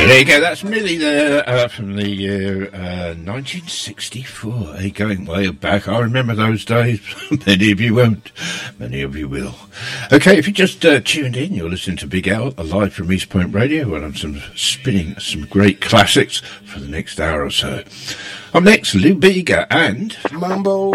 There you go, that's Millie there from the year 1964. Going way back. I remember those days. Many of you won't. Many of you will. Okay, if you just tuned in, you're listening to Big Al, live from East Point Radio, where I'm spinning some great classics for the next hour or so. Up next, Lou Bega and Mambo